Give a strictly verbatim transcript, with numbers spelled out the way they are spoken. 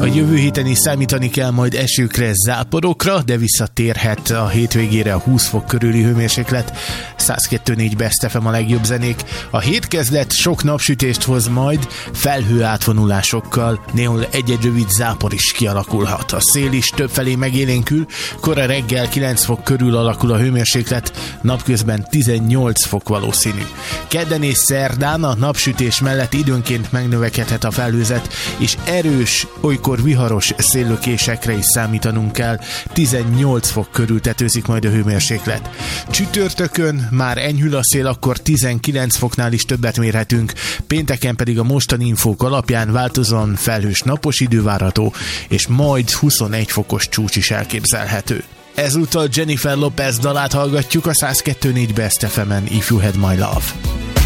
jövő héten is számítani kell majd esőkre, záporokra, de visszatérhet a hétvégére a húsz fok körüli hőmérséklet. száz kettő négy Best ef em a legjobb zenék. A hétkezdet sok napsütést hoz majd, felhő átvonulásokkal, néhol egy-egy rövid zápor is kialakulhat. A szél is többfelé megélénkül, kora reggel kilenc fok körül alakul a hőmérséklet, napközben tizennyolc fok valószínű. Kedden és szerdán a napsütés mellett időnként megnövekedhet a felhőzet, és erős, olykor viharos széllökésekre is számítanunk kell, tizennyolc fok körül tetőzik majd a hőmérséklet. Csütörtökön már enyhül a szél, akkor tizenkilenc foknál is többet mérhetünk, pénteken pedig a mostani infók alapján változóan felhős napos idő várható, és majd huszonegy fokos csúcs is elképzelhető. Ezúttal Jennifer Lopez dalát hallgatjuk a száz kettő négy Best ef emen, If You Had My Love.